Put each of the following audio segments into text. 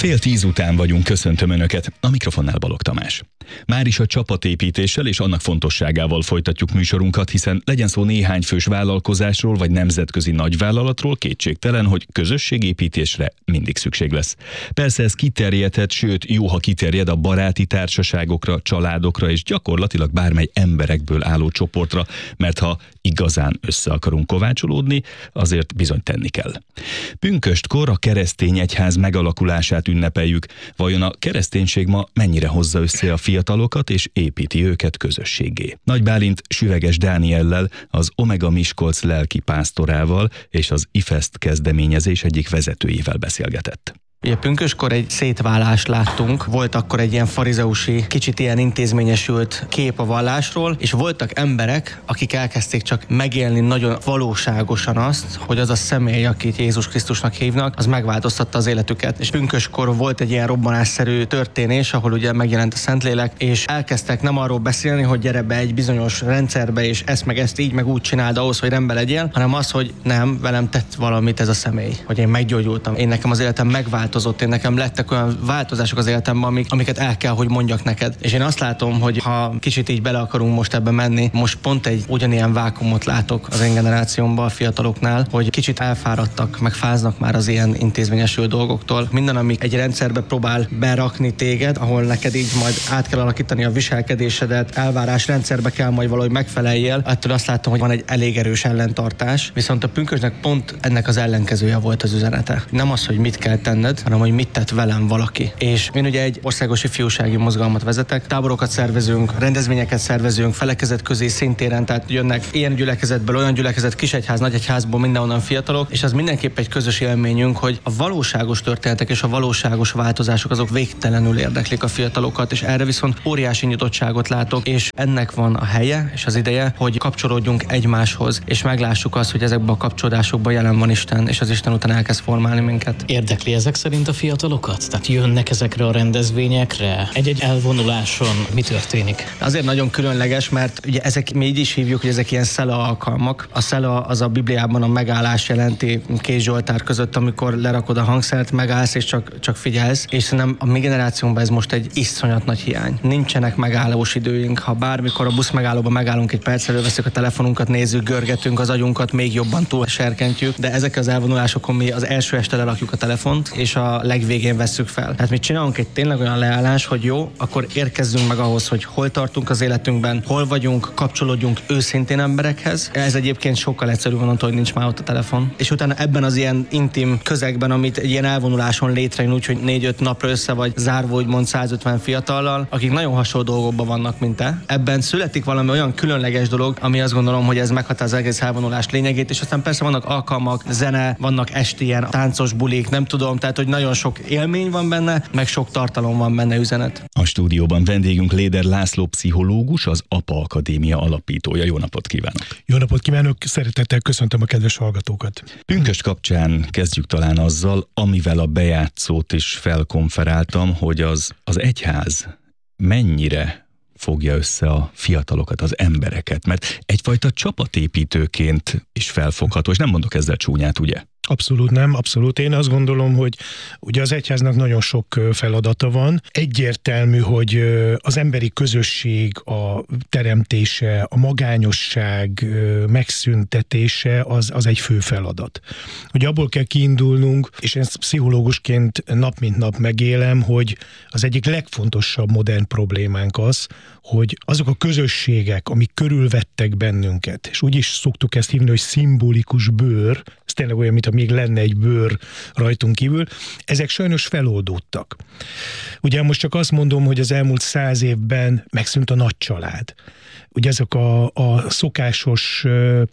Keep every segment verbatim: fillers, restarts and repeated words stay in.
Fél tíz után vagyunk, köszöntöm Önöket, a mikrofonnál Balogh Tamás. Már is a csapatépítéssel és annak fontosságával folytatjuk műsorunkat, hiszen legyen szó néhány fős vállalkozásról vagy nemzetközi nagyvállalatról, kétségtelen, hogy közösségépítésre mindig szükség lesz. Persze ez kiterjedhet, sőt jó, ha kiterjed a baráti társaságokra, családokra és gyakorlatilag bármely emberekből álló csoportra, mert ha igazán össze akarunk kovácsolódni, azért bizony tenni kell. Pünköstkor a keresztény egyház megalakulását ünnepeljük. Vajon a kereszténység ma mennyire hozza össze a fiatalokat és építi őket közösségé? Nagy Bálint Süveges Dániellel, az Omega Miskolc lelki pásztorával és az IFEST kezdeményezés egyik vezetőjével beszélgetett. Ugye pünköskor egy szétválást láttunk, volt akkor egy ilyen farizeusi, kicsit ilyen intézményesült kép a vallásról, és voltak emberek, akik elkezdték csak megélni nagyon valóságosan azt, hogy az a személy, akit Jézus Krisztusnak hívnak, az megváltoztatta az életüket. És pünköskor volt egy ilyen robbanásszerű történés, ahol ugye megjelent a Szentlélek, és elkezdtek nem arról beszélni, hogy gyere be egy bizonyos rendszerbe, és ezt meg ezt így, meg úgy csináld ahhoz, hogy rendben legyél, hanem az, hogy nem, velem tett valamit ez a személy, hogy én meggyógyultam. Én nekem az életem megváltozott. Én nekem lettek olyan változások az életemben, amik, amiket el kell, hogy mondjak neked. És én azt látom, hogy ha kicsit így bele akarunk most ebbe menni, most pont egy ugyanilyen vákumot látok az én generációmban, a fiataloknál, hogy kicsit elfáradtak, meg fáznak már az ilyen intézményesült dolgoktól. Minden, ami egy rendszerbe próbál berakni téged, ahol neked így majd át kell alakítani a viselkedésedet, elvárás rendszerbe kell majd valahogy megfeleljél, ettől azt látom, hogy van egy elég erős ellentartás. Viszont a pünkösnek pont ennek az ellenkezője volt az üzenete. Nem az, hogy mit kell tenned, hanem hogy mit tett velem valaki. És én ugye egy országos ifjúsági mozgalmat vezetek, táborokat szervezünk, rendezvényeket szervezünk, felekezet közé szintéren, tehát jönnek ilyen gyülekezetből, olyan gyülekezet, kisegyház, nagyegyházból, mindenonnan fiatalok, és az mindenképp egy közös élményünk, hogy a valóságos történetek és a valóságos változások azok végtelenül érdeklik a fiatalokat, és erre viszont óriási nyitottságot látok, és ennek van a helye és az ideje, hogy kapcsolódjunk egymáshoz, és meglássuk azt, hogy ezekben a kapcsolódásokban jelen van Isten, és az Isten után elkezd formálni minket. Érdekli ezek szerint a fiatalokat? Tehát jönnek ezekre a rendezvényekre? Egy-egy elvonuláson mi történik? Azért nagyon különleges, mert ugye ezek, mi így is hívjuk, hogy ezek ilyen szela alkalmak. A szela az a Bibliában a megállás jelenti két zsoltár között, amikor lerakod a hangszert, megállsz és csak, csak figyelsz. És szerintem a mi generációnkban ez most egy iszonyat nagy hiány. Nincsenek megállós időink. Ha bármikor a busz megállóban megállunk egy percre, előveszünk a telefonunkat, nézzük, görgetünk az agyunkat, még jobban túl serkentjük. De ezek az elvonulásokon mi az első este lerakjuk a telefont, és a legvégén vesszük fel. Tehát mi csinálunk egy tényleg olyan leállás, hogy jó, akkor érkezzünk meg ahhoz, hogy hol tartunk az életünkben, hol vagyunk, kapcsolódjunk őszintén emberekhez. Ez egyébként sokkal egyszerűbb onnantól, hogy nincs már ott a telefon. És utána ebben az ilyen intim közegben, amit egy ilyen elvonuláson létrejön, úgyhogy négy-öt napra össze vagy zárva, úgymond száz ötven fiatallal, akik nagyon hasonló dolgokban vannak, mint te. Ebben születik valami olyan különleges dolog, ami azt gondolom, hogy ez meghatározza az egész elvonulás lényegét, és aztán persze vannak alkalmak, zene, vannak esti ilyen táncos bulik, nem tudom, tehát hogy nagyon sok élmény van benne, meg sok tartalom van benne, üzenet. A stúdióban vendégünk Léder László pszichológus, az APA Akadémia alapítója. Jó napot kívánok! Jó napot kívánok, szeretettel köszöntöm a kedves hallgatókat. Pünkösd kapcsán kezdjük talán azzal, amivel a bejátszót is felkonferáltam, hogy az, az egyház mennyire fogja össze a fiatalokat, az embereket, mert egyfajta csapatépítőként is felfogható, és nem mondok ezzel csúnyát, ugye? Abszolút nem, abszolút. Én azt gondolom, hogy ugye az egyháznak nagyon sok feladata van. Egyértelmű, hogy az emberi közösség, a teremtése, a magányosság megszüntetése az, az egy fő feladat. Ugye abból kell kiindulnunk, és én pszichológusként nap mint nap megélem, hogy az egyik legfontosabb modern problémánk az, hogy azok a közösségek, amik körülvettek bennünket, és úgy is szoktuk ezt hívni, hogy szimbolikus bőr, ez tényleg olyan, mint ha még lenne egy bőr rajtunk kívül, ezek sajnos feloldódtak. Ugye most csak azt mondom, hogy az elmúlt száz évben megszűnt a nagy család. Ugye ezek a, a szokásos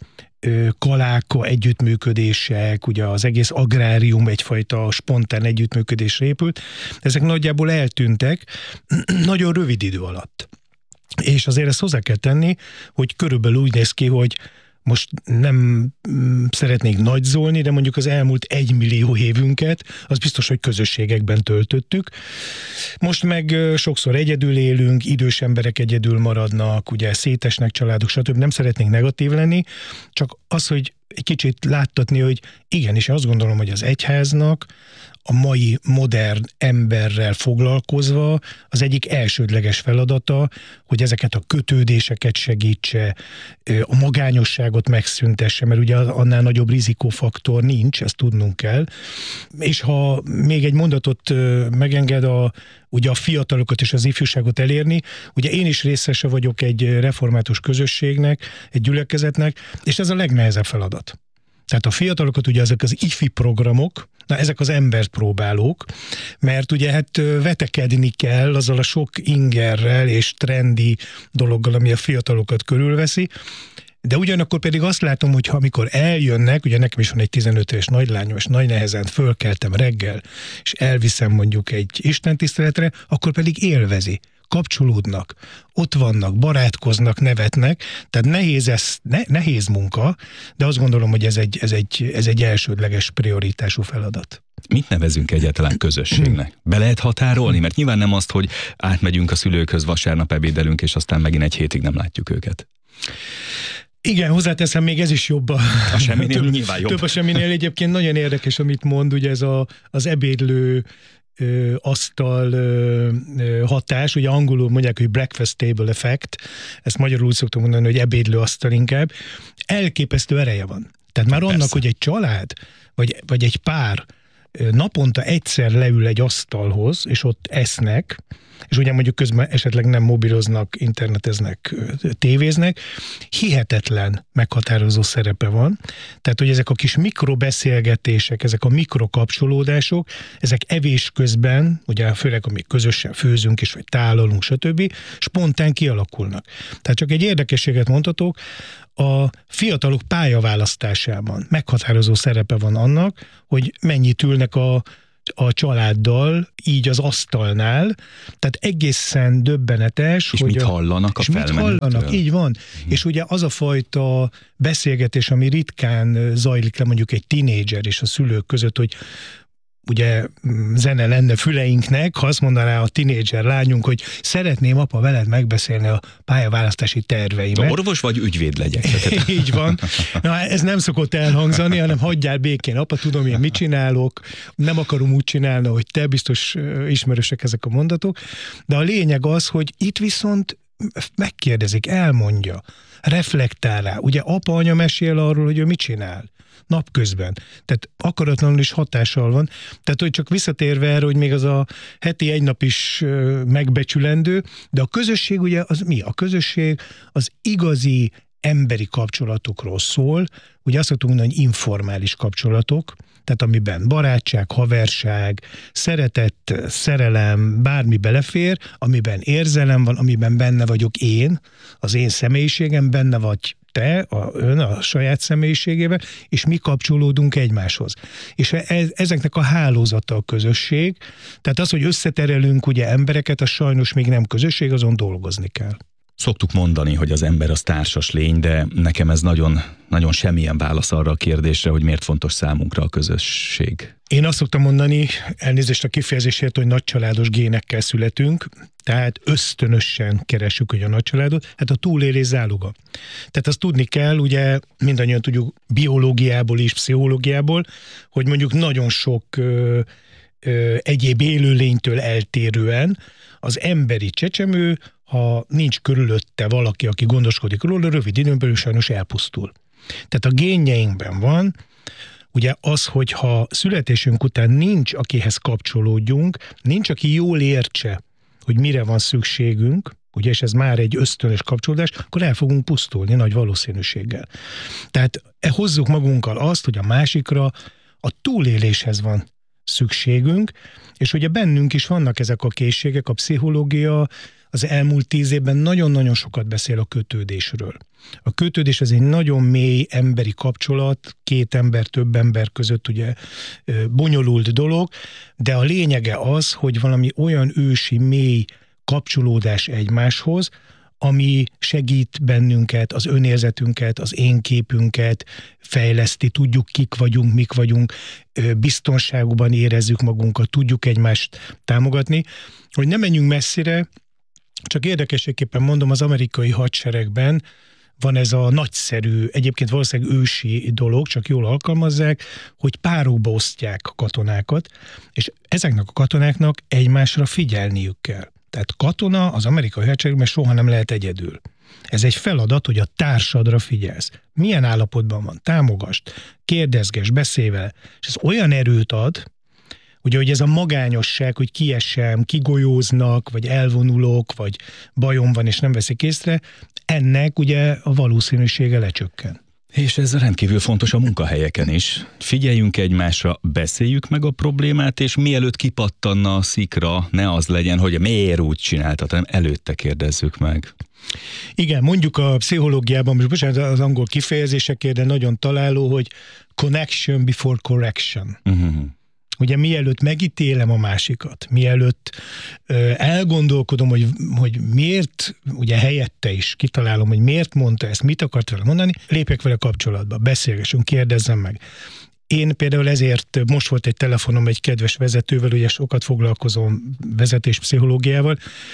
kaláka együttműködések, ugye az egész agrárium egyfajta spontán együttműködésre épült, ezek nagyjából eltűntek nagyon rövid idő alatt. És azért ezt hozzá kell tenni, hogy körülbelül úgy néz ki, hogy most nem szeretnék nagyzolni, de mondjuk az elmúlt egymillió évünket, az biztos, hogy közösségekben töltöttük. Most meg sokszor egyedül élünk, idős emberek egyedül maradnak, ugye szétesnek családok, stb. Nem szeretnék negatív lenni, csak az, hogy egy kicsit láttatni, hogy igenis azt gondolom, hogy az egyháznak a mai modern emberrel foglalkozva az egyik elsődleges feladata, hogy ezeket a kötődéseket segítse, a magányosságot megszüntesse, mert ugye annál nagyobb rizikófaktor nincs, ezt tudnunk kell. És ha még egy mondatot megenged a, ugye a fiatalokat és az ifjúságot elérni, ugye én is részese vagyok egy református közösségnek, egy gyülekezetnek, és ez a legnehezebb feladat. Tehát a fiatalokat ugye ezek az ifi programok, na ezek az embert próbálók, mert ugye hát vetekedni kell azzal a sok ingerrel és trendi dologgal, ami a fiatalokat körülveszi, de ugyanakkor pedig azt látom, hogy ha amikor eljönnek, ugye nekem is van egy tizenöt éves nagylányom, és nagy nehezen fölkeltem reggel, és elviszem mondjuk egy istentiszteletre, akkor pedig élvezi. Kapcsolódnak, ott vannak, barátkoznak, nevetnek, tehát nehéz, ez, ne, nehéz munka, de azt gondolom, hogy ez egy, ez, egy, ez egy elsődleges prioritású feladat. Mit nevezünk egyáltalán közösségnek? Be lehet határolni? Mert nyilván nem azt, hogy átmegyünk a szülőkhöz, vasárnap ebédelünk, és aztán megint egy hétig nem látjuk őket. Igen, hozzáteszem, még ez is jobb. A, a semminél több, nyilván jobb. Több a semminél. Egyébként nagyon érdekes, amit mond, ugye ez a, az ebédlő Ö, asztal ö, ö, hatás, ugye angolul mondják, hogy breakfast table effect, ezt magyarul szoktam mondani, hogy ebédlő asztal inkább, elképesztő ereje van. Tehát már Persze. annak, hogy egy család, vagy, vagy egy pár naponta egyszer leül egy asztalhoz, és ott esznek, és ugye mondjuk közben esetleg nem mobiloznak, interneteznek, tévéznek, hihetetlen meghatározó szerepe van. Tehát, hogy ezek a kis mikrobeszélgetések, ezek a mikrokapcsolódások, ezek evés közben, ugye főleg, amíg közösen főzünk is, vagy tálalunk, stb., spontán kialakulnak. Tehát csak egy érdekességet mondhatok, a fiatalok pályaválasztásában meghatározó szerepe van annak, hogy mennyit ülnek a a családdal, így az asztalnál, tehát egészen döbbenetes. És hogy mit a, hallanak a és mit hallanak, így van. Hmm. És ugye az a fajta beszélgetés, ami ritkán zajlik le mondjuk egy tinédzser és a szülők között, hogy ugye zene lenne füleinknek, ha azt mondaná a tinédzser lányunk, hogy szeretném, apa, veled megbeszélni a pályaválasztási terveimet. Orvos vagy ügyvéd legyek? Így van. Na, ez nem szokott elhangzani, hanem hagyjál békén, apa, tudom én mit csinálok, nem akarom úgy csinálni, hogy te, biztos ismerősek ezek a mondatok, de a lényeg az, hogy itt viszont megkérdezik, elmondja, reflektál rá. Ugye apa, anya mesél arról, hogy ő mit csinál napközben. Tehát akaratlanul is hatással van. Tehát, hogy csak visszatérve erre, hogy még az a heti egy nap is megbecsülendő, de a közösség ugye az mi? A közösség az igazi emberi kapcsolatokról szól, ugye azt szoktuk mondani, hogy informális kapcsolatok, tehát amiben barátság, haverság, szeretet, szerelem, bármi belefér, amiben érzelem van, amiben benne vagyok én, az én személyiségem, benne vagy te, a, ön a saját személyiségében, és mi kapcsolódunk egymáshoz. És ez, ezeknek a hálózata a közösség, tehát az, hogy összeterelünk ugye embereket, az sajnos még nem közösség, azon dolgozni kell. Szoktuk mondani, hogy az ember az társas lény, de nekem ez nagyon, nagyon semmilyen válasz arra a kérdésre, hogy miért fontos számunkra a közösség. Én azt szoktam mondani, elnézést a kifejezésért, hogy nagycsaládos génekkel születünk, tehát ösztönösen keresünk ugye a nagycsaládot, hát a túlélés záloga. Tehát azt tudni kell, ugye mindannyian tudjuk biológiából és pszichológiából, hogy mondjuk nagyon sok ö, ö, egyéb élőlénytől eltérően az emberi csecsemő, ha nincs körülötte valaki, aki gondoskodik róla, rövid időn belül sajnos elpusztul. Tehát a génjeinkben van, ugye az, hogyha születésünk után nincs, akihez kapcsolódjunk, nincs, aki jól értse, hogy mire van szükségünk, ugye, és ez már egy ösztönös kapcsolódás, akkor el fogunk pusztulni nagy valószínűséggel. Tehát hozzuk magunkkal azt, hogy a másikra a túléléshez van szükségünk, és ugye bennünk is vannak ezek a készségek, a pszichológia az elmúlt tíz évben nagyon-nagyon sokat beszél a kötődésről. A kötődés az egy nagyon mély emberi kapcsolat, két ember, több ember között ugye bonyolult dolog, de a lényege az, hogy valami olyan ősi, mély kapcsolódás egymáshoz, ami segít bennünket, az önérzetünket, az én képünket fejleszti, tudjuk kik vagyunk, mik vagyunk, biztonságban érezzük magunkat, tudjuk egymást támogatni. Hogy ne menjünk messzire, csak érdekességképpen mondom, az amerikai hadseregben van ez a nagyszerű, egyébként valószínűleg ősi dolog, csak jól alkalmazzák, hogy párokba osztják a katonákat, és ezeknek a katonáknak egymásra figyelniük kell. Tehát katona az amerikai hadseregben soha nem lehet egyedül. Ez egy feladat, hogy a társadra figyelsz. Milyen állapotban van? Támogasd, kérdezges, beszélj vele. És ez olyan erőt ad, ugye, hogy ez a magányosság, hogy kiesem, kigolyóznak, vagy elvonulok, vagy bajom van, és nem veszik észre, ennek ugye a valószínűsége lecsökken. És ez rendkívül fontos a munkahelyeken is. Figyeljünk egymásra, beszéljük meg a problémát, és mielőtt kipattanna a szikra, ne az legyen, hogy miért úgy csináltad, hanem előtte kérdezzük meg. Igen, mondjuk a pszichológiában, most bocsánat, az angol kifejezésekért, de nagyon találó, hogy connection before correction. Uh-huh. Ugye mielőtt megítélem a másikat, mielőtt ö, elgondolkodom, hogy, hogy miért, ugye helyette is kitalálom, hogy miért mondta ezt, mit akart vele mondani, lépjek vele kapcsolatba, beszélgessünk, kérdezzem meg. Én például ezért most volt egy telefonom egy kedves vezetővel, ugye sokat foglalkozom vezetéspszichológiával,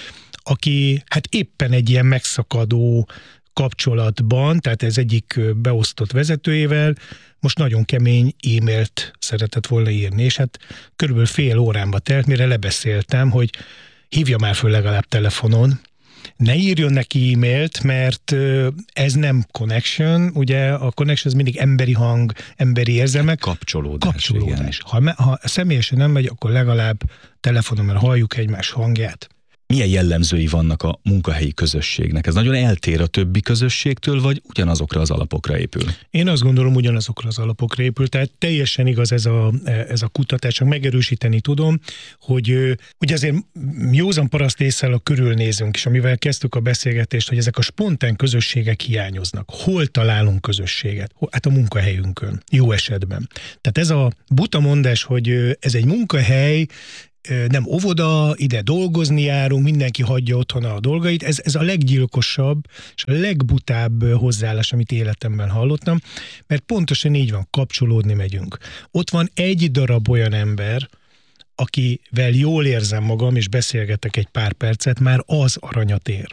aki hát éppen egy ilyen megszakadó kapcsolatban, tehát ez egyik beosztott vezetőjével most nagyon kemény e-mailt szeretett volna írni, és hát körülbelül fél órámba telt, mire lebeszéltem, hogy hívja már föl legalább telefonon, ne írjon neki e-mailt, mert ez nem connection, ugye a connection az mindig emberi hang, emberi érzelmek. Kapcsolódás. Kapcsolódás. Ha, ha személyesen nem megy, akkor legalább telefonon, mert halljuk egymás hangját. Milyen jellemzői vannak a munkahelyi közösségnek? Ez nagyon eltér a többi közösségtől, vagy ugyanazokra az alapokra épül? Én azt gondolom, ugyanazokra az alapokra épül, tehát teljesen igaz ez a, ez a kutatás, csak megerősíteni tudom, hogy ugye azért józan paraszt ésszel körülnézünk, és amivel kezdtük a beszélgetést, hogy ezek a spontán közösségek hiányoznak. Hol találunk közösséget? Hát a munkahelyünkön, jó esetben. Tehát ez a buta mondás, hogy ez egy munkahely, nem óvoda, ide dolgozni járunk, mindenki hagyja otthon a dolgait. Ez, ez a leggyilkosabb és a legbutább hozzáállás, amit életemben hallottam, mert pontosan így van, kapcsolódni megyünk. Ott van egy darab olyan ember, akivel jól érzem magam, és beszélgetek egy pár percet, már az aranyat ér.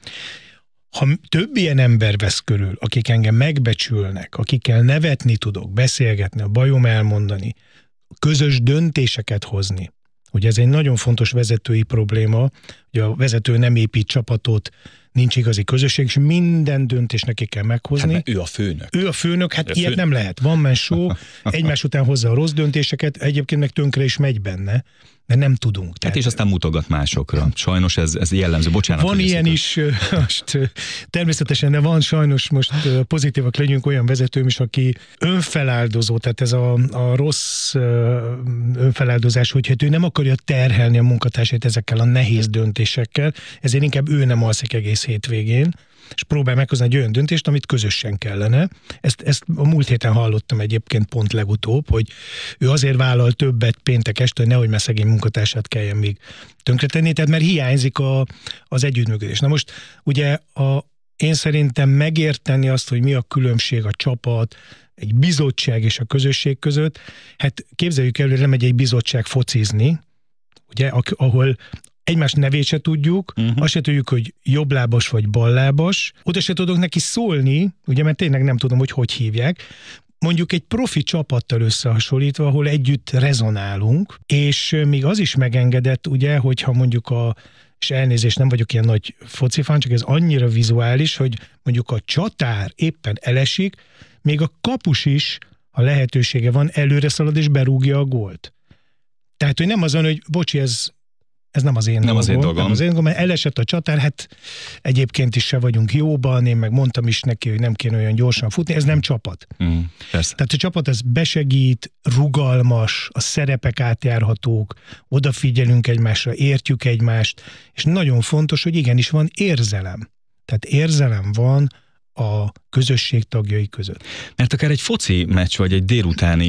Ha több ilyen ember vesz körül, akik engem megbecsülnek, akikkel nevetni tudok, beszélgetni, a bajom elmondani, közös döntéseket hozni, ugye ez egy nagyon fontos vezetői probléma, hogy a vezető nem épít csapatot, nincs igazi közösség, és minden döntést neki kell meghozni. Hát ő a főnök. Ő a főnök, hát a ilyet főnök. nem lehet. Van man show, egymás után hozza a rossz döntéseket, egyébként meg tönkre is megy benne, de nem tudunk. Hát Tehát, és aztán mutogat másokra. Sajnos ez, ez jellemző. Bocsánat. van ilyen is, most, természetesen, de van sajnos, most pozitívak legyünk, olyan vezetőm is, aki önfeláldozó, tehát ez a, a rossz önfeláldozás, hogy hát ő nem akarja terhelni a munkatársait ezekkel a nehéz döntésekkel, ezért inkább ő nem alszik egész hétvégén, és próbál meghozni egy olyan döntést, amit közösen kellene. Ezt, ezt a múlt héten hallottam egyébként pont legutóbb, hogy ő azért vállal többet péntek este, hogy nehogy már szegény munkatársát kelljen még tönkretenni, tehát mert hiányzik a, az együttműködés. Na most ugye a, én szerintem megérteni azt, hogy mi a különbség a csapat, egy bizottság és a közösség között, hát képzeljük el, hogy lemegy egy bizottság focizni, ugye, ahol egymás nevét se tudjuk, uh-huh. azt se tudjuk, hogy jobblábas vagy ballábas, oda se tudok neki szólni, ugye, mert tényleg nem tudom, hogy hogy hívják, mondjuk egy profi csapattal összehasonlítva, ahol együtt rezonálunk, és még az is megengedett, ugye, hogyha mondjuk a, és elnézést, nem vagyok ilyen nagy focifán, csak ez annyira vizuális, hogy mondjuk a csatár éppen elesik, még a kapus is, ha lehetősége van, előre szalad és berúgja a gólt. Tehát, hogy nem azon, hogy bocsi, ez Ez nem az én nem dolgom, az én dolgom. nem az én dolgom, mert elesett a csatár, hát egyébként is se vagyunk jóban, én meg mondtam is neki, hogy nem kéne olyan gyorsan futni, ez nem csapat. Mm, persze. Tehát a csapat ez besegít, rugalmas, a szerepek átjárhatók, odafigyelünk egymásra, értjük egymást, és nagyon fontos, hogy igenis van érzelem. Tehát érzelem van a közösség tagjai között. Mert akár egy foci meccs, vagy egy délutáni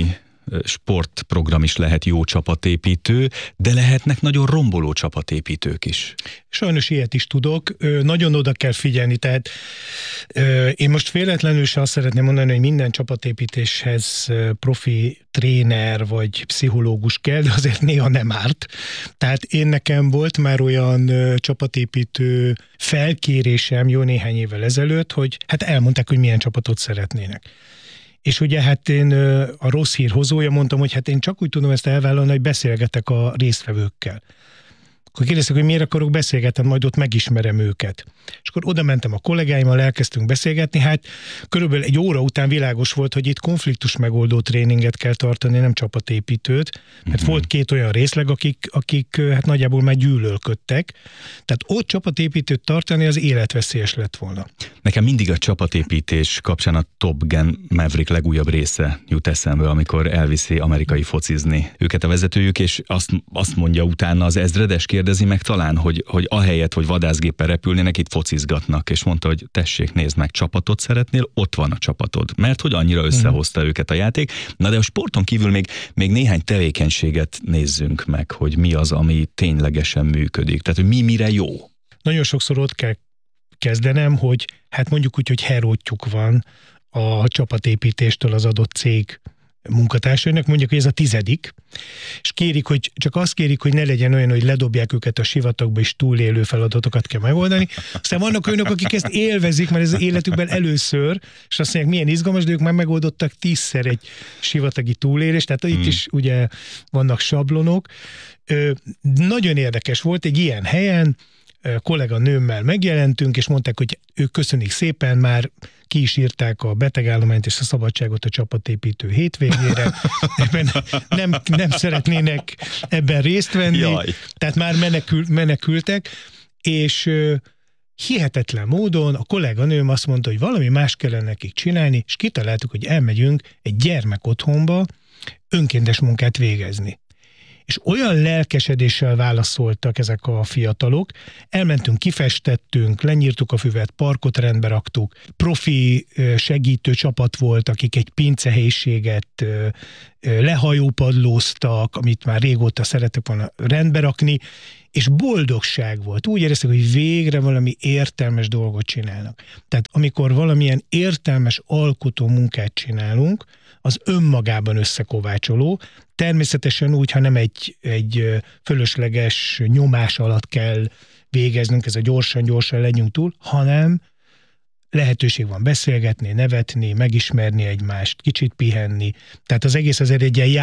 sportprogram is lehet jó csapatépítő, de lehetnek nagyon romboló csapatépítők is. Sajnos ilyet is tudok. Nagyon oda kell figyelni, tehát én most véletlenül se azt szeretném mondani, hogy minden csapatépítéshez profi tréner vagy pszichológus kell, de azért néha nem árt. Tehát én nekem volt már olyan csapatépítő felkérésem jó néhány évvel ezelőtt, hogy hát elmondták, hogy milyen csapatot szeretnének. És ugye hát én a rossz hír hozója mondtam, hogy hát én csak úgy tudom ezt elvállalni, hogy beszélgetek a résztvevőkkel. Akkor kérdeztek, hogy miért akarok beszélgetni, majd ott megismerem őket. És akkor oda mentem a kollégáimmal, elkezdtünk beszélgetni, hát körülbelül egy óra után világos volt, hogy itt konfliktus megoldó tréninget kell tartani, nem csapatépítőt, mert mm-hmm. volt két olyan részleg, akik, akik hát nagyjából már gyűlölködtek. Tehát ott csapatépítőt tartani az életveszélyes lett volna. Nekem mindig a csapatépítés kapcsán a Top Gun Maverick legújabb része jut eszembe, amikor elviszi amerikai focizni őket a vezetőjük, és azt, azt mondja utána az ezredes, kérdezi meg talán, hogy, hogy ahelyett, hogy vadászgéppel repülnének, itt focizgatnak, és mondta, hogy tessék, nézd meg, csapatot szeretnél, ott van a csapatod. Mert hogy annyira összehozta mm. őket a játék. Na de a sporton kívül még, még néhány tevékenységet nézzünk meg, hogy mi az, ami ténylegesen működik. Tehát, hogy mi mire jó. Nagyon sokszor ott kell kezdenem, hogy hát mondjuk úgy, hogy herótjuk van a csapatépítéstől az adott cég munkatársainak, mondjuk, hogy ez a tizedik, és kérik, hogy csak azt kérik, hogy ne legyen olyan, hogy ledobják őket a sivatagba, és túlélő feladatokat kell megoldani. Aztán vannak olyanok, akik ezt élvezik, mert ez az életükben először, és azt mondják, milyen izgalmas, de ők már megoldottak tízszer egy sivatagi túlélést, tehát hmm. itt is ugye vannak sablonok. Ö, nagyon érdekes volt, egy ilyen helyen kolléganőmmel megjelentünk, és mondták, hogy ők köszönik szépen, már ki is írták a betegállományt és a szabadságot a csapatépítő hétvégére. Ebben nem, nem szeretnének ebben részt venni, Jaj. tehát már menekül, menekültek, és hihetetlen módon a kolléganőm azt mondta, hogy valami más kellene nekik csinálni, és kitaláltuk, hogy elmegyünk egy gyermekotthonba önkéntes munkát végezni. És olyan lelkesedéssel válaszoltak ezek a fiatalok, elmentünk, kifestettünk, lenyírtuk a füvet, parkot rendbe raktuk, profi segítő csapat volt, akik egy pincehelyiséget lehajópadlóztak, amit már régóta szeretek volna rendbe rakni, és boldogság volt. Úgy éreztek, hogy végre valami értelmes dolgot csinálnak. Tehát amikor valamilyen értelmes alkotó munkát csinálunk, az önmagában összekovácsoló, természetesen úgy, ha nem egy, egy fölösleges nyomás alatt kell végeznünk, ez a gyorsan-gyorsan legyünk túl, hanem lehetőség van beszélgetni, nevetni, megismerni egymást, kicsit pihenni. Tehát az egész azért egy ilyen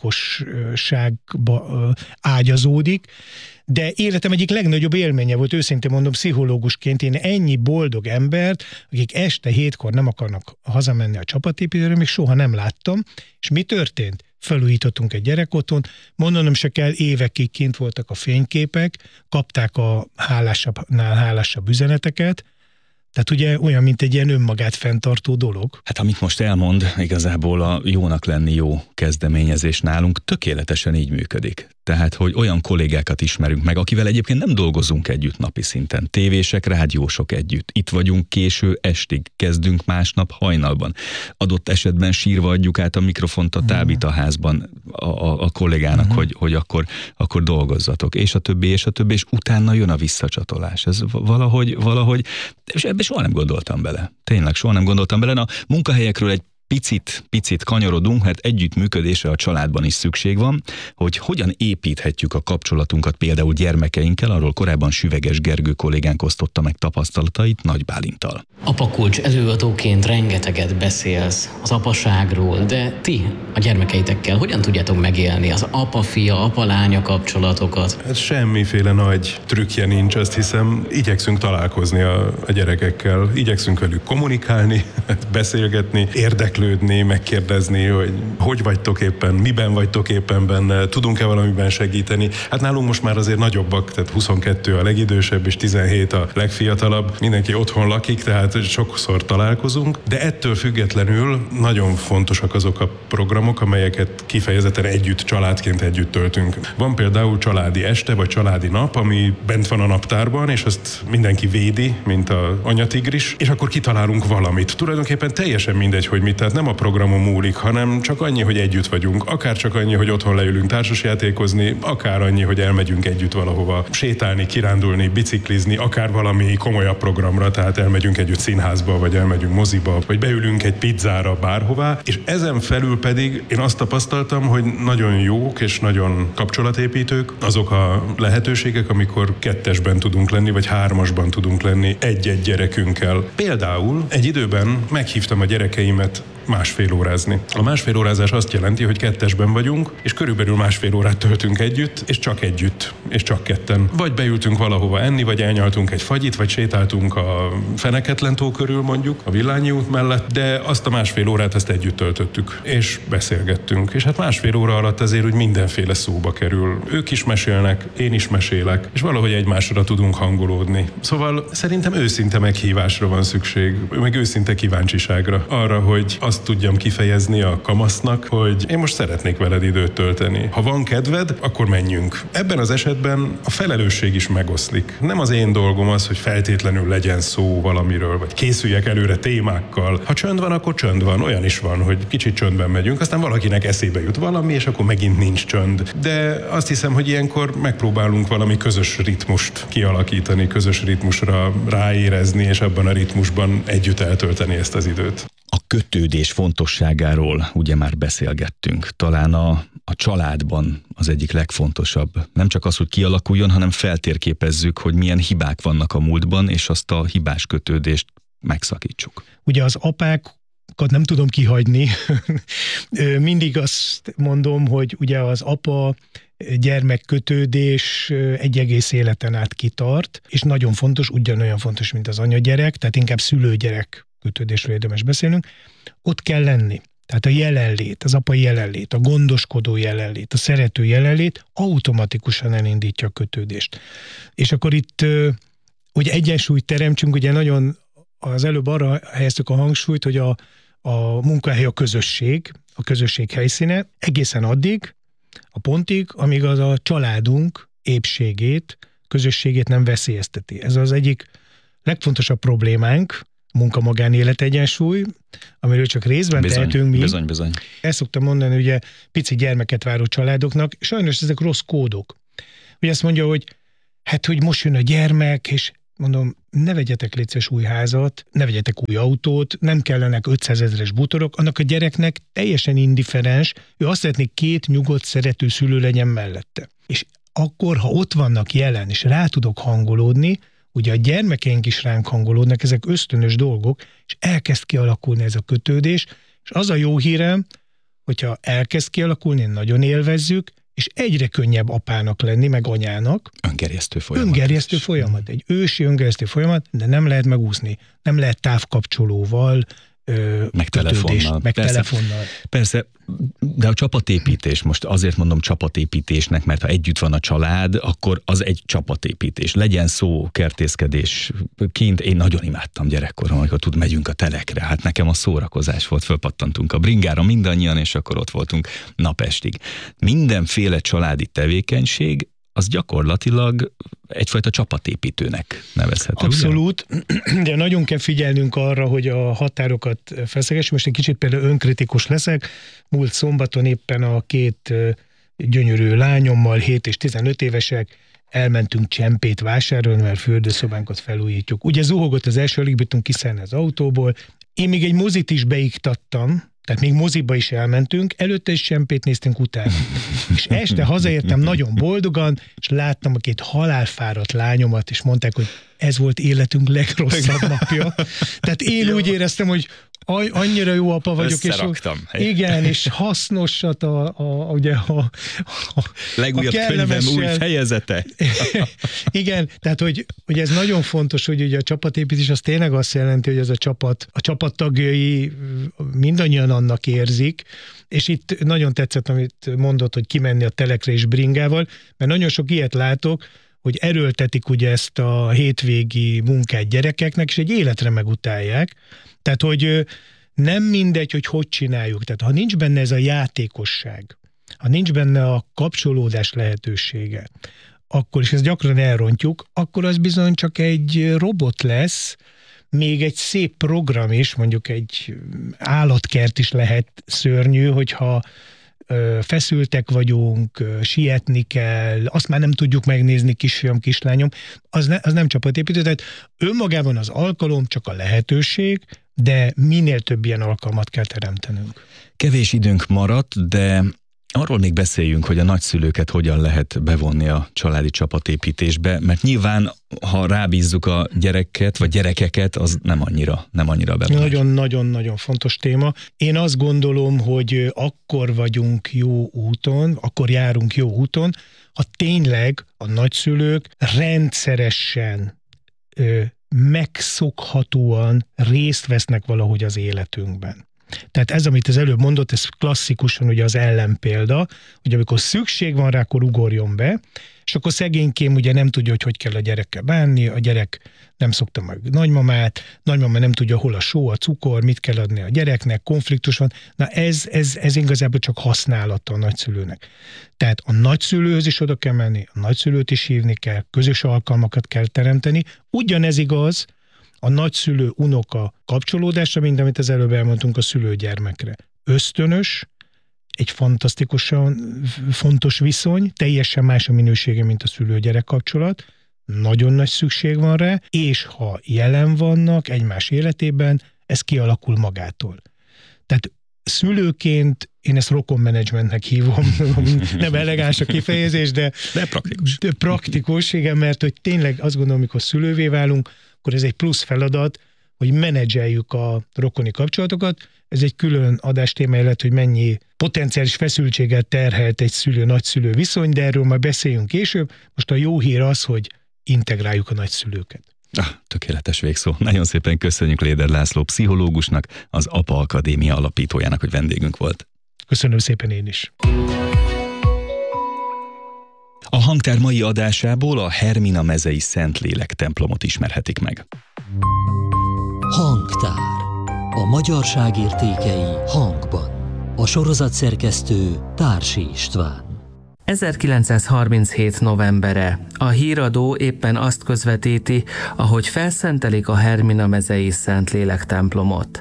játékosságba ágyazódik, de életem egyik legnagyobb élménye volt, őszintén mondom, pszichológusként én ennyi boldog embert, akik este hétkor nem akarnak hazamenni a csapatépítőre, még soha nem láttam. És mi történt? Felújítottunk egy gyerekotthont, mondanom se kell, évekig kint voltak a fényképek, kapták a hálásabbnál hálásabb üzeneteket. Tehát ugye olyan, mint egy ilyen önmagát fenntartó dolog. Hát amit most elmond, igazából a jónak lenni jó kezdeményezés nálunk tökéletesen így működik. Tehát, hogy olyan kollégákat ismerünk meg, akivel egyébként nem dolgozunk együtt napi szinten. Tévések, rádiósok együtt. Itt vagyunk késő estig, kezdünk másnap hajnalban. Adott esetben sírva adjuk át a mikrofont a tábítaházban a, a, a kollégának, uh-huh. hogy, hogy akkor, akkor dolgozzatok. És a többi, és a többi, és utána jön a visszacsatolás. Ez valahogy, valahogy, és ebbe soha nem gondoltam bele. Tényleg soha nem gondoltam bele. A munkahelyekről egy Picit, picit kanyarodunk, hát együttműködésre a családban is szükség van, hogy hogyan építhetjük a kapcsolatunkat például gyermekeinkkel, arról korábban Süveges Gergő kollégánk osztotta meg tapasztalatait Nagy Bálintal. Apakulcs előadóként rengeteget beszélsz az apaságról, de ti a gyermekeitekkel hogyan tudjátok megélni az apa-fia, apa-lánya kapcsolatokat? Hát semmiféle nagy trükkje nincs, azt hiszem. Igyekszünk találkozni a, a gyerekekkel, igyekszünk velük kommunikálni, beszélgetni, érdeklődni, megkérdezni, hogy hogy vagytok éppen, miben vagytok éppen benne, tudunk-e valamiben segíteni. Hát nálunk most már azért nagyobbak, tehát huszonkettő a legidősebb, és tizenhét a legfiatalabb. Mindenki otthon lakik, tehát sokszor találkozunk, de ettől függetlenül nagyon fontosak azok a programok, amelyeket kifejezetten együtt, családként együtt töltünk. Van például családi este, vagy családi nap, ami bent van a naptárban, és azt mindenki védi, mint a anyatigris, és akkor kitalálunk valamit. Tulajdonképpen teljesen mindegy, hogy mit Tehát nem a programon múlik, hanem csak annyi, hogy együtt vagyunk. Akár csak annyi, hogy otthon leülünk társasjátékozni, akár annyi, hogy elmegyünk együtt valahova sétálni, kirándulni, biciklizni, akár valami komolyabb programra, tehát elmegyünk együtt színházba, vagy elmegyünk moziba, vagy beülünk egy pizzára bárhová, és ezen felül pedig én azt tapasztaltam, hogy nagyon jók és nagyon kapcsolatépítők azok a lehetőségek, amikor kettesben tudunk lenni, vagy hármasban tudunk lenni egy-egy gyerekünkkel. Például egy időben meghívtam a gyerekeimet másfél órázni. A másfél órázás azt jelenti, hogy kettesben vagyunk, és körülbelül másfél órát töltünk együtt, és csak együtt, és csak ketten. Vagy beültünk valahova enni, vagy elnyaltunk egy fagyit, vagy sétáltunk a Feneketlentó körül mondjuk, a Villányi út mellett, de azt a másfél órát ezt együtt töltöttük, és beszélgettünk. És hát másfél óra alatt azért úgy mindenféle szóba kerül. Ők is mesélnek, én is mesélek, és valahogy egymásra tudunk hangolódni. Szóval szerintem őszinte meghívásra van szükség, meg őszinte kíváncsiságra arra, hogy azt tudjam kifejezni a kamasznak, hogy én most szeretnék veled időt tölteni. Ha van kedved, akkor menjünk. Ebben az esetben a felelősség is megoszlik. Nem az én dolgom az, hogy feltétlenül legyen szó valamiről, vagy készüljek előre témákkal. Ha csönd van, akkor csönd van. Olyan is van, hogy kicsit csöndben megyünk, aztán valakinek eszébe jut valami, és akkor megint nincs csönd. De azt hiszem, hogy ilyenkor megpróbálunk valami közös ritmust kialakítani, közös ritmusra ráérezni, és abban a ritmusban együtt eltölteni ezt az időt. A kötődés fontosságáról ugye már beszélgettünk. Talán a, a családban az egyik legfontosabb. Nem csak az, hogy kialakuljon, hanem feltérképezzük, hogy milyen hibák vannak a múltban, és azt a hibás kötődést megszakítsuk. Ugye az apákat nem tudom kihagyni. Mindig azt mondom, hogy ugye az apa gyermekkötődés egy egész életen át kitart, és nagyon fontos, ugyanolyan fontos, mint az anya-gyerek, tehát inkább szülő-gyerek kötődésről érdemes beszélnünk, ott kell lenni. Tehát a jelenlét, az apai jelenlét, a gondoskodó jelenlét, a szerető jelenlét automatikusan elindítja a kötődést. És akkor itt, hogy egyensúlyt teremtsünk, ugye nagyon az előbb arra helyeztük a hangsúlyt, hogy a, a munkahely a közösség, a közösség helyszíne, egészen addig, a pontig, amíg az a családunk épségét, közösségét nem veszélyezteti. Ez az egyik legfontosabb problémánk, munka-magánélet egyensúly, amiről csak részben bizony, tehetünk mi. Bizony, bizony. Ezt szoktam mondani, ugye pici gyermeket váró családoknak, sajnos ezek rossz kódok. Ugye azt mondja, hogy hát, hogy most jön a gyermek, és mondom, ne vegyetek létszes új házat, ne vegyetek új autót, nem kellenek ötszázezres bútorok, annak a gyereknek teljesen indifferens, ő azt szeretné, két nyugodt, szerető szülő legyen mellette. És akkor, ha ott vannak jelen, és rá tudok hangolódni, ugye a gyermekeink is ránk hangolódnak, ezek ösztönös dolgok, és elkezd kialakulni ez a kötődés, és az a jó hírem, hogyha elkezd kialakulni, nagyon élvezzük, és egyre könnyebb apának lenni, meg anyának. Öngerjesztő folyamat. Öngerjesztő folyamat, egy ősi öngerjesztő folyamat, de nem lehet megúszni. Nem lehet távkapcsolóval, ö, meg telefonnal. Meg persze, telefonnal. Persze, de a csapatépítés, most azért mondom csapatépítésnek, mert ha együtt van a család, akkor az egy csapatépítés. Legyen szó kertészkedés kint. Én nagyon imádtam gyerekkorom, amikor tud, megyünk a telekre. Hát nekem a szórakozás volt, fölpattantunk a bringára mindannyian, és akkor ott voltunk napestig. Mindenféle családi tevékenység az gyakorlatilag egyfajta csapatépítőnek nevezhető. Abszolút, ugye? De nagyon kell figyelnünk arra, hogy a határokat feszegessük. Most egy kicsit például önkritikus leszek. Múlt szombaton éppen a két gyönyörű lányommal, hét és tizenöt évesek, elmentünk csempét vásárolni, mert fürdőszobánkat felújítjuk. Ugye zuhogott az első, alig bírtunk kiszállni az autóból. Én még egy mozit is beiktattam, tehát még moziba is elmentünk, előtte is csempét néztünk utána. És este hazaértem nagyon boldogan, és láttam a két halálfáradt lányomat, és mondták, hogy ez volt életünk legrosszabb napja. Tehát én úgy éreztem, hogy annyira jó apa vagyok, és igen, és hasznosat a, a, ugye a, a legújabb a könyvem új fejezete. Igen, tehát hogy, hogy ez nagyon fontos, hogy ugye a csapatépítés az tényleg azt jelenti, hogy ez a csapat, a csapattagjai mindannyian annak érzik, és itt nagyon tetszett, amit mondott, hogy kimenni a telekre és bringával, mert nagyon sok ilyet látok, hogy erőltetik ugye ezt a hétvégi munkát gyerekeknek, és egy életre megutálják. Tehát, hogy nem mindegy, hogy hogy csináljuk. Tehát, ha nincs benne ez a játékosság, ha nincs benne a kapcsolódás lehetősége, akkor, és ezt gyakran elrontjuk, akkor az bizony csak egy robot lesz, még egy szép program is, mondjuk egy állatkert is lehet szörnyű, hogyha feszültek vagyunk, sietni kell, azt már nem tudjuk megnézni, kisfiam, kislányom, az, ne, az nem csapatépítő, tehát önmagában az alkalom csak a lehetőség, de minél több ilyen alkalmat kell teremtenünk. Kevés időnk maradt, de arról még beszéljünk, hogy a nagyszülőket hogyan lehet bevonni a családi csapatépítésbe, mert nyilván, ha rábízzuk a gyereket, vagy gyerekeket, az nem annyira, nem annyira bevonás. Nagyon-nagyon-nagyon fontos téma. Én azt gondolom, hogy akkor vagyunk jó úton, akkor járunk jó úton, ha tényleg a nagyszülők rendszeresen, ö, megszokhatóan részt vesznek valahogy az életünkben. Tehát ez, amit az előbb mondott, ez klasszikusan ugye az ellenpélda, hogy amikor szükség van rá, akkor ugorjon be, és akkor szegénykém ugye nem tudja, hogy hogy kell a gyerekkel bánni, a gyerek nem szokta meg nagymamát, nagymama nem tudja, hol a só, a cukor, mit kell adni a gyereknek, konfliktus van. Na ez, ez, ez igazából csak használata a nagyszülőnek. Tehát a nagyszülőhöz is oda kell menni, a nagyszülőt is hívni kell, közös alkalmakat kell teremteni. Ugyanez igaz a nagyszülő-unoka kapcsolódásra, mint amit az előbb elmondtunk a szülő-gyermekre. Ösztönös, egy fantasztikusan fontos viszony, teljesen más a minősége, mint a szülő-gyerek kapcsolat, nagyon nagy szükség van rá, és ha jelen vannak egymás életében, ez kialakul magától. Tehát szülőként én ezt rokonmenedzsmentnek hívom, nem elegáns a kifejezés, de, de praktikus. De praktikus, igen, mert hogy tényleg azt gondolom, amikor szülővé válunk, akkor ez egy plusz feladat, hogy menedzseljük a rokoni kapcsolatokat. Ez egy külön adástéma lett, hogy mennyi potenciális feszültséggel terhelt egy szülő-nagyszülő viszony, de erről már beszéljünk később. Most a jó hír az, hogy integráljuk a nagyszülőket. Ah, tökéletes végszó. Nagyon szépen köszönjük Léder László pszichológusnak, az Apa Akadémia alapítójának, hogy vendégünk volt. Köszönöm szépen én is. A hangtár mai adásából a Hermina mezei Szentlélek templomot ismerhetik meg. Hangtár. A magyarság értékei hangban. A sorozat szerkesztő Társi István. ezerkilencszázharminchét novembere. A híradó éppen azt közvetíti, ahogy felszentelik a Hermina mezei Szentlélek templomot.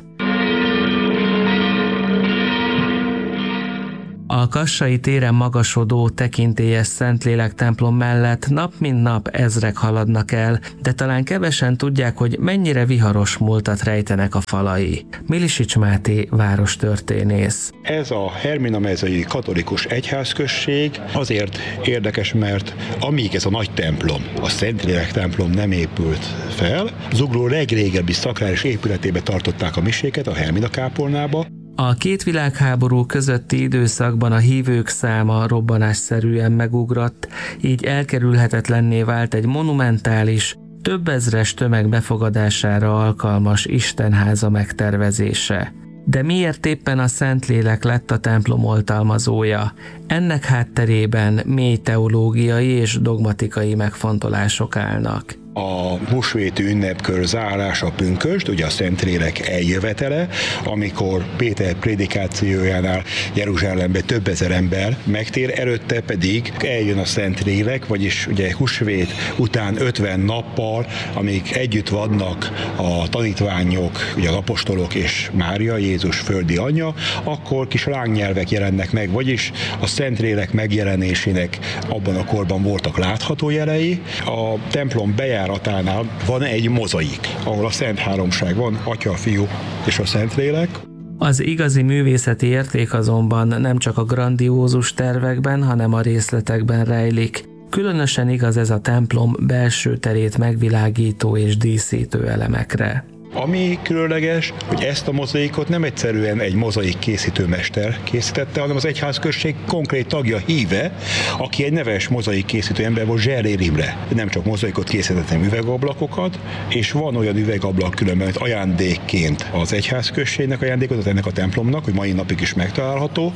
A Kassai téren magasodó tekintélyes Szentlélek templom mellett nap mint nap ezrek haladnak el, de talán kevesen tudják, hogy mennyire viharos múltat rejtenek a falai. Milisics Máté várostörténész. Ez a Hermina mezei katolikus egyházközség azért érdekes, mert amíg ez a nagy templom, a Szentlélek templom nem épült fel, Zugló legrégebbi szakrális épületébe tartották a miséket, a Hermina kápolnába. A két világháború közötti időszakban a hívők száma robbanásszerűen megugrott, így elkerülhetetlenné vált egy monumentális, több ezres tömeg befogadására alkalmas istenháza megtervezése. De miért éppen a Szentlélek lett a templom oltalmazója? Ennek hátterében mély teológiai és dogmatikai megfontolások állnak. A húsvéti ünnepkör zárása pünkösd, ugye a Szentlélek eljövetele, amikor Péter prédikációjánál Jeruzsálembe több ezer ember megtér, előtte pedig eljön a Szentlélek, vagyis ugye húsvét után ötven nappal, amíg együtt vannak a tanítványok, ugye az apostolok és Mária, Jézus földi anyja, akkor kis lángnyelvek jelennek meg, vagyis a Szentlélek megjelenésének abban a korban voltak látható jelei. A templom bejár járatánál van egy mozaik, ahol a Szent Háromság van, Atya, Fiú és a Szentlélek. Az igazi művészeti érték azonban nem csak a grandiózus tervekben, hanem a részletekben rejlik. Különösen igaz ez a templom belső terét megvilágító és díszítő elemekre. Ami különleges, hogy ezt a mozaikot nem egyszerűen egy mozaik készítőmester készítette, hanem az egyházközség konkrét tagja, híve, aki egy neves mozaik készítő ember volt, Zserér Imre. Nem csak mozaikot készített, hanem üvegablakokat, és van olyan üvegablak különben, hogy ajándékként az egyházközségnek ajándékozott ennek a templomnak, hogy mai napig is megtalálható,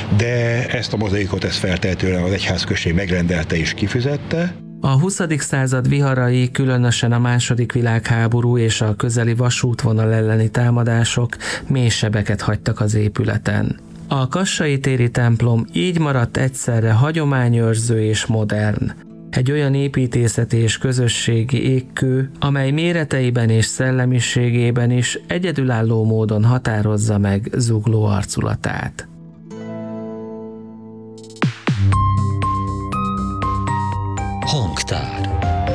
de ezt a mozaikot ezt feltehetően az egyházközség megrendelte és kifizette. A huszadik század viharai, különösen a második világháború és a közeli vasútvonal elleni támadások mély sebeket hagytak az épületen. A Kassai téri templom így maradt egyszerre hagyományőrző és modern. Egy olyan építészeti és közösségi égkő, amely méreteiben és szellemiségében is egyedülálló módon határozza meg zugló arculatát. Hangtár.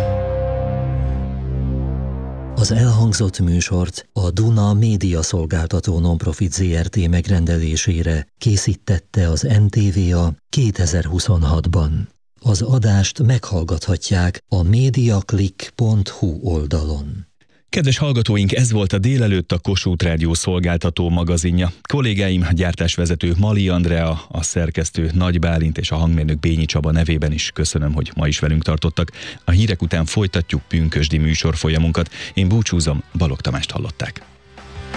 Az elhangzott műsort a Duna Média Szolgáltató Nonprofit zé er té megrendelésére készítette az en té vé á kétezer-huszonhatban. Az adást meghallgathatják a mediaclick pont hu oldalon. Kedves hallgatóink, ez volt a Délelőtt a Kossuth Rádió szolgáltató magazinja. Kollégáim, a gyártásvezető Mali Andrea, a szerkesztő Nagy Bálint és a hangmérnök Bényi Csaba nevében is köszönöm, hogy ma is velünk tartottak. A hírek után folytatjuk pünkösdi műsorfolyamunkat. Én búcsúzom, Balogh Tamást hallották.